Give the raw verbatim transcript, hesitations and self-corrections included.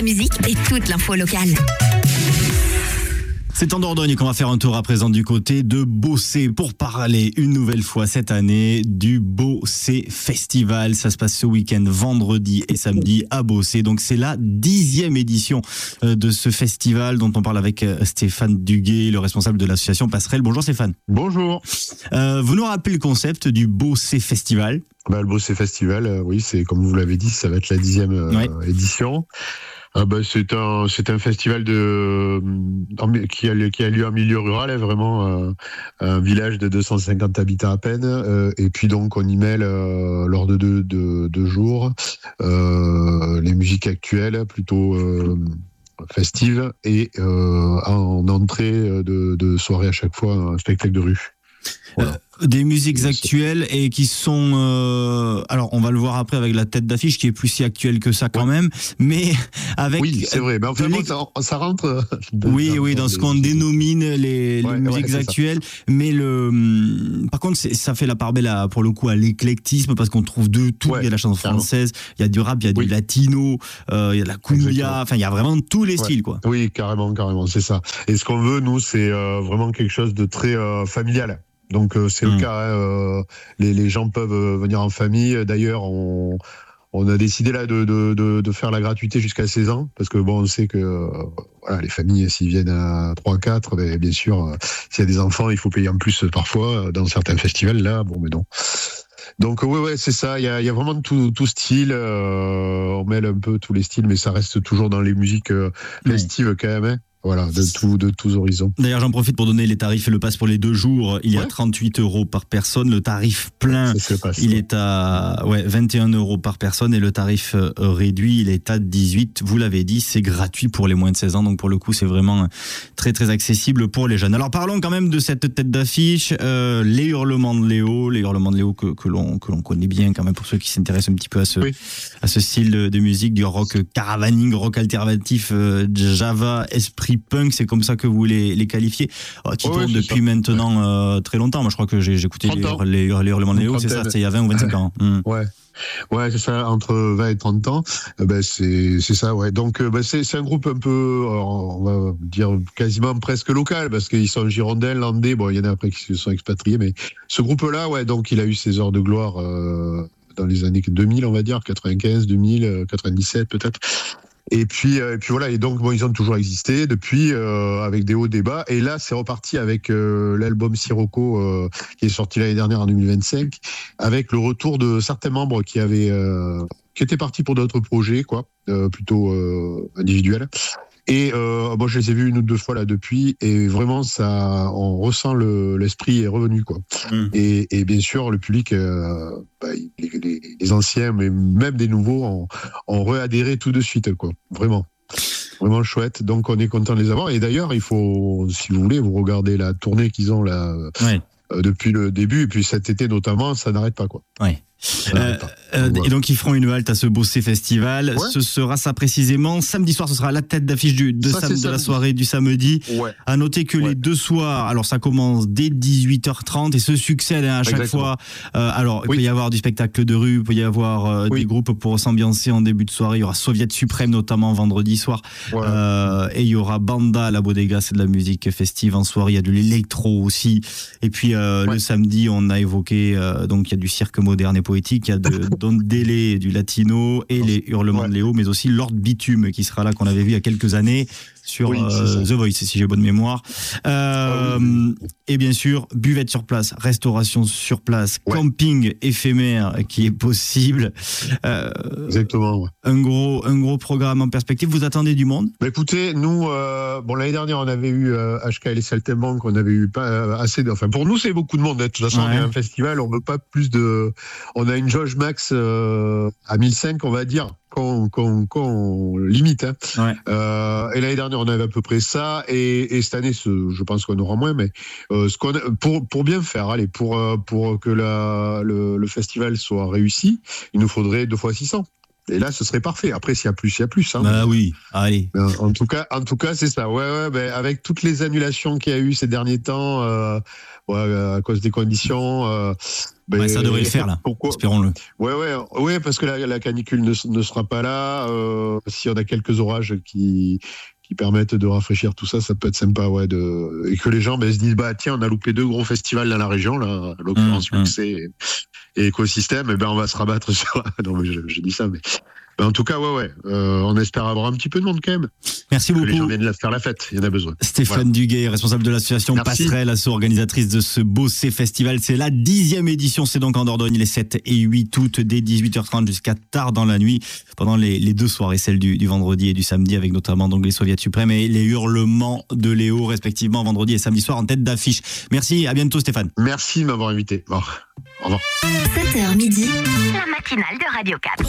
Musique et toute l'info locale. C'est en Dordogne qu'on va faire un tour à présent du côté de Beaussais pour parler une nouvelle fois cette année du Beaussais Festival. Ça se passe ce week-end, vendredi et samedi à Beaussais. Donc c'est la dixième édition de ce festival dont on parle avec Stéphane Duguet, le responsable de l'association Passerelle. Bonjour Stéphane. Bonjour. Euh, vous nous rappelez le concept du Beaussais Festival ? Bah, le Beaussais Festival, euh, oui, c'est comme vous l'avez dit, ça va être la dixième euh, ouais. édition. Ah bah, c'est un c'est un festival de qui a qui a lieu en milieu rural, hein, vraiment euh, un village de deux cent cinquante habitants à peine, euh, et puis donc on y mêle euh, lors de deux de, deux jours euh, les musiques actuelles plutôt euh, festives et euh, en entrée de, de soirée à chaque fois un spectacle de rue. Voilà. Euh, des musiques actuelles et qui sont euh, alors on va le voir après avec la tête d'affiche qui est plus si actuelle que ça quand ouais. même, mais avec oui c'est vrai, mais enfin bon, ça, ça rentre dans, oui oui dans, dans ce qu'on dénomine les, ouais, les musiques ouais, actuelles, mais le par contre c'est, ça fait la part belle à, pour le coup à l'éclectisme parce qu'on trouve de tout. Ouais, il y a la chanson française, il y a du rap, il y a oui. du latino, euh, il y a de la cumbia, enfin il y a vraiment tous les ouais. styles quoi. Oui carrément carrément c'est ça. Et ce qu'on veut nous c'est euh, vraiment quelque chose de très euh, familial. Donc euh, c'est mmh. le cas, hein, euh, les, les gens peuvent euh, venir en famille. D'ailleurs, on, on a décidé là de, de, de, de faire la gratuité jusqu'à seize ans, parce que bon, on sait que euh, voilà, les familles, s'ils viennent à trois quatre, ben, bien sûr, euh, s'il y a des enfants, il faut payer en plus parfois dans certains festivals là. Bon, mais non. Donc ouais, ouais, c'est ça. Il y a, il y a vraiment tout, tout style. Euh, on mêle un peu tous les styles, mais ça reste toujours dans les musiques euh, festives mmh. quand même. Hein. Voilà, de, tout, de tous horizons. D'ailleurs, j'en profite pour donner les tarifs et le pass pour les deux jours. Il y a ouais. trente-huit euros par personne. Le tarif plein, c'est pass, il ouais. est à ouais, vingt et un euros par personne. Et le tarif réduit, il est à dix-huit. Vous l'avez dit, c'est gratuit pour les moins de seize ans. Donc, pour le coup, c'est vraiment très, très accessible pour les jeunes. Alors, parlons quand même de cette tête d'affiche. Euh, les Hurlements de Léo. Les Hurlements de Léo que, que, l'on, que l'on connaît bien quand même pour ceux qui s'intéressent un petit peu à ce, oui. à ce style de, de musique, du rock caravaning, rock alternatif, euh, Java, esprit punk, c'est comme ça que vous les, les qualifiez, oh, qui oh, tournent oui, depuis ça. maintenant ouais. euh, très longtemps. Moi, je crois que j'ai, j'ai écouté les, les, les Hurlements de Léo, c'est ça, c'était il y a vingt ou vingt-cinq ans. Mmh. Ouais. Ouais, c'est ça, entre vingt et trente ans. Euh, ben, c'est, c'est ça, ouais. Donc, euh, ben, c'est, c'est un groupe un peu, euh, on va dire quasiment presque local, parce qu'ils sont girondins, landais. Bon, il y en a après qui se sont expatriés, mais ce groupe-là, ouais, donc, il a eu ses heures de gloire, euh, dans les années deux mille, on va dire, quatre-vingt-quinze, deux mille, quatre-vingt-dix-sept, peut-être. Et puis, euh, et puis voilà, et donc bon, ils ont toujours existé depuis euh, avec des hauts débats. Et là, c'est reparti avec euh, l'album Sirocco euh, qui est sorti l'année dernière en deux mille vingt-cinq, avec le retour de certains membres qui avaient euh, qui étaient partis pour d'autres projets, quoi, euh, plutôt euh, individuels. Et euh, moi, je les ai vus une ou deux fois là depuis, et vraiment, ça, on ressent le l'esprit est revenu, quoi. Mmh. Et, et bien sûr, le public, euh, bah, les, les, les anciens, mais même des nouveaux, ont, ont réadhéré tout de suite, quoi. Vraiment, vraiment chouette. Donc, on est content de les avoir. Et d'ailleurs, il faut, si vous voulez, vous regardez la tournée qu'ils ont là ouais. euh, depuis le début, et puis cet été notamment, ça n'arrête pas, quoi. Ouais. Euh, euh, et donc ils feront une halte à ce Beaussais Festival. Ouais. Ce sera ça précisément samedi soir. Ce sera la tête d'affiche du, de, ça, sam- de la soirée du samedi. Ouais. À noter que ouais. les deux soirs, alors ça commence dès dix-huit heures trente et se succèdent à chaque Exactement. fois. Euh, alors il oui. peut y avoir du spectacle de rue, il peut y avoir euh, oui. des groupes pour s'ambiancer en début de soirée. Il y aura Soviet Suprême notamment vendredi soir. Ouais. Euh, et il y aura Banda à la Bodega, c'est de la musique festive en soirée. Il y a de l'électro aussi. Et puis euh, ouais. le samedi, on a évoqué euh, donc il y a du cirque moderne et poétique, il y a de Don Délé, du latino et les Hurlements ouais. de Léo, mais aussi Lord Bitume qui sera là, qu'on avait vu il y a quelques années sur oui, euh, The Voice, si j'ai bonne mémoire. Euh, oui. Et bien sûr, buvette sur place, restauration sur place, ouais. camping éphémère qui est possible. Euh, Exactement. Ouais. Un gros, un gros programme en perspective. Vous attendez du monde ? Bah écoutez, nous, euh, bon l'année dernière, on avait eu euh, H K et les Saltimbanques, on avait eu pas euh, assez. De, enfin, pour nous, c'est beaucoup de monde. De toute façon, ouais. on est un festival, on veut pas plus de. On a une jauge max euh, à mille cinq, on va dire. Qu'on, qu'on, qu'on limite. Hein. Ouais. Euh, et l'année dernière, on avait à peu près ça. Et, et cette année, ce, je pense qu'on aura moins. Mais euh, ce qu'on a, pour, pour bien faire, allez, pour, pour que la, le, le festival soit réussi, il nous faudrait deux fois six cents. Et là, ce serait parfait. Après, s'il y a plus, il y a plus. Hein. Bah oui, allez. En tout cas, en tout cas, c'est ça. Ouais, ouais. Ben, avec toutes les annulations qu'il y a eu ces derniers temps, euh, ouais, à cause des conditions. Euh, ben, ouais, ça devrait le faire là. Pourquoi Espérons-le. Ouais, ouais, ouais, parce que la, la canicule ne, ne sera pas là. Euh, si on a quelques orages qui qui permettent de rafraîchir tout ça, ça peut être sympa, ouais. De... Et que les gens ben, se disent, bah tiens, on a loupé deux gros festivals dans la région, là, à l'occurrence mmh, Luxé mmh. et, et Écosystème. Et ben on va se rabattre sur. Non, mais je, je dis ça, mais. Ben en tout cas, ouais, ouais. Euh, on espère avoir un petit peu de monde quand même. Merci beaucoup. Que les gens viennent faire la fête, il y en a besoin. Stéphane voilà. Duguay, responsable de l'association Merci. Passerelle, asso organisatrice de ce Bossé Festival. C'est la dixième édition, c'est donc en Dordogne les sept et huit août, dès dix-huit heures trente jusqu'à tard dans la nuit, pendant les, les deux soirées, celle du, du vendredi et du samedi, avec notamment donc les Soviets suprêmes et les hurlements de Léo, respectivement, vendredi et samedi soir en tête d'affiche. Merci, à bientôt Stéphane. Merci de m'avoir invité. Bon, au revoir. sept heures midi, la matinale de Radio quatre.